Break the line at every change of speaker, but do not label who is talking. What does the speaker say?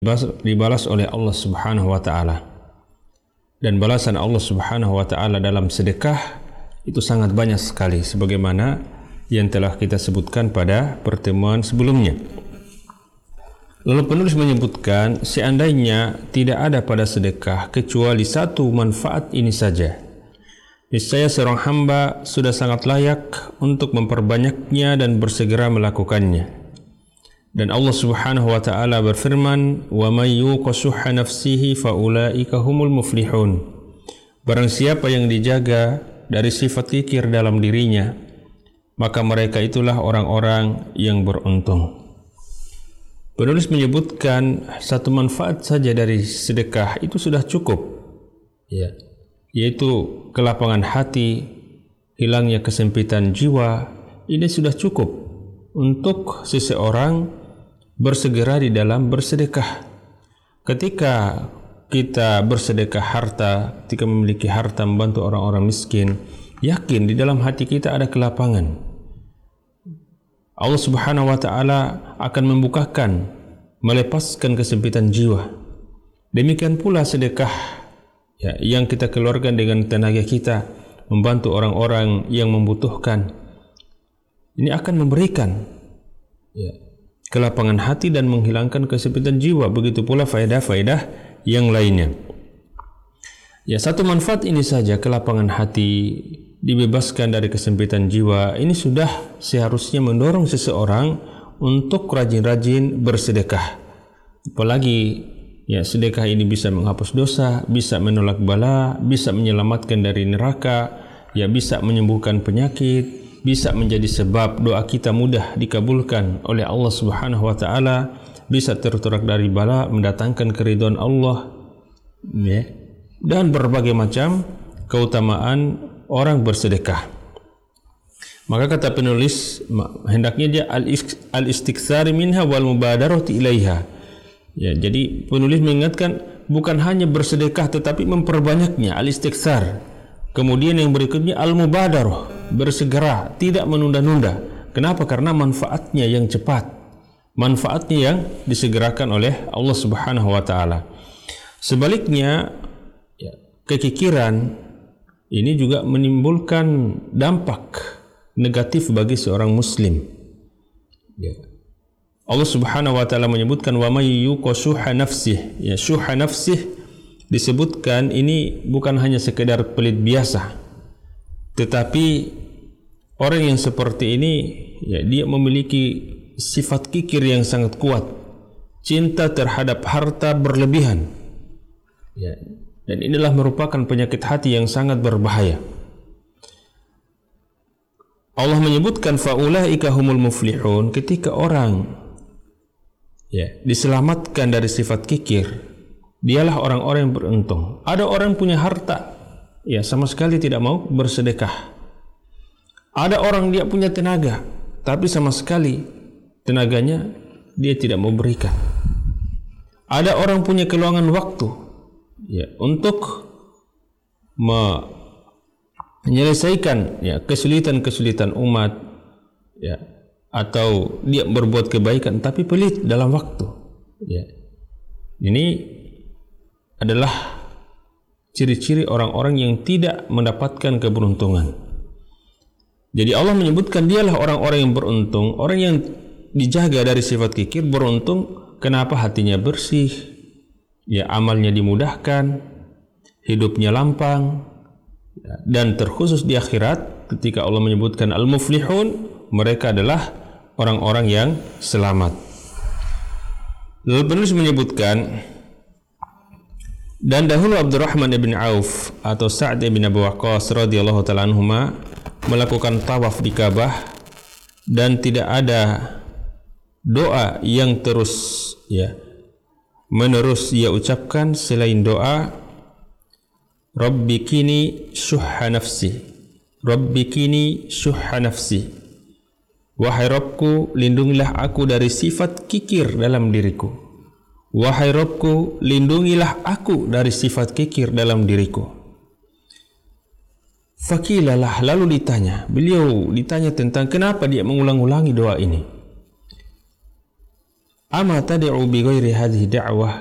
dibalas oleh Allah Subhanahu wa taala. Dan balasan Allah Subhanahu wa taala dalam sedekah itu sangat banyak sekali sebagaimana yang telah kita sebutkan pada pertemuan sebelumnya. Lalu penulis menyebutkan seandainya tidak ada pada sedekah kecuali satu manfaat ini saja, niscaya seorang hamba sudah sangat layak untuk memperbanyaknya dan bersegera melakukannya. Dan Allah Subhanahu wa taala berfirman, "Wa may yuqa shuhha nafsihi fa ulaika humul muflihun." Barang siapa yang dijaga dari sifat kikir dalam dirinya, maka mereka itulah orang-orang yang beruntung. Penulis menyebutkan satu manfaat saja dari sedekah itu sudah cukup, ya, yaitu kelapangan hati, hilangnya kesempitan jiwa. Ini sudah cukup untuk seseorang bersegera di dalam bersedekah. Ketika kita bersedekah harta, ketika memiliki harta membantu orang-orang miskin, yakin di dalam hati kita ada kelapangan. Allah Subhanahu wa taala akan membukakan, melepaskan kesempitan jiwa. Demikian pula sedekah, ya, yang kita keluarkan dengan tenaga kita membantu orang-orang yang membutuhkan. Ini akan memberikan, ya, kelapangan hati dan menghilangkan kesempitan jiwa. Begitu pula faedah-faedah yang lainnya. Ya, satu manfaat ini saja, kelapangan hati, dibebaskan dari kesempitan jiwa, ini sudah seharusnya mendorong seseorang untuk rajin-rajin bersedekah. Apalagi, ya, sedekah ini bisa menghapus dosa, bisa menolak bala, bisa menyelamatkan dari neraka, ya, bisa menyembuhkan penyakit, bisa menjadi sebab doa kita mudah dikabulkan oleh Allah Subhanahu wa taala, bisa tertolak dari bala, mendatangkan keridhaan Allah, ya, dan berbagai macam keutamaan orang bersedekah. Maka kata penulis, hendaknya dia al-istiktsar minha wal mubadarati ilaiha. Ya, jadi penulis mengingatkan bukan hanya bersedekah tetapi memperbanyaknya, al-istiktsar. Kemudian yang berikutnya al-mubadarah, bersegera, tidak menunda-nunda. Kenapa? Karena manfaatnya yang cepat, manfaatnya yang disegerakan oleh Allah Subhanahu wa taala. Sebaliknya, ya, kekikiran ini juga menimbulkan dampak negatif bagi seorang muslim. Ya. Allah Subhanahu wa taala menyebutkan wa may yuqa shuhha nafsihi. Ya, shuhha nafsihi disebutkan ini bukan hanya sekedar pelit biasa, tetapi orang yang seperti ini, ya, dia memiliki sifat kikir yang sangat kuat, cinta terhadap harta berlebihan, ya, dan inilah merupakan penyakit hati yang sangat berbahaya. Allah menyebutkan faulaika humul muflihun, ketika orang, ya, diselamatkan dari sifat kikir, dialah orang-orang yang beruntung. Ada orang punya harta, ya, sama sekali tidak mau bersedekah. Ada orang dia punya tenaga, tapi sama sekali tenaganya dia tidak mau berikan. Ada orang punya keluangan waktu, ya, untuk menyelesaikan, ya, kesulitan-kesulitan umat, ya, atau dia berbuat kebaikan tapi pelit dalam waktu, ya. Ini adalah ciri-ciri orang-orang yang tidak mendapatkan keberuntungan. Jadi Allah menyebutkan dialah orang-orang yang beruntung, orang yang dijaga dari sifat kikir, beruntung. Kenapa? Hatinya bersih, ya, amalnya dimudahkan, hidupnya lampang, ya, dan terkhusus di akhirat ketika Allah menyebutkan al-muflihun, mereka adalah orang-orang yang selamat. Lalu penulis menyebutkan, dan dahulu Abdurrahman ibn Auf atau Sa'd ibn Abi Waqqas radhiyallahu ta'ala anhuma melakukan tawaf di Ka'bah, dan tidak ada doa yang terus, ya, menerus ia ucapkan selain doa Rabbi kini syuhha nafsi, Rabbi kini syuhha nafsi, wahai Rabbku, lindungilah aku dari sifat kikir dalam diriku. Wahai Rabbku, lindungilah aku dari sifat kikir dalam diriku. Fakilalah, lalu beliau ditanya tentang kenapa dia mengulang-ulangi doa ini. Ama tad'u bi ghairi hadhihi da'wah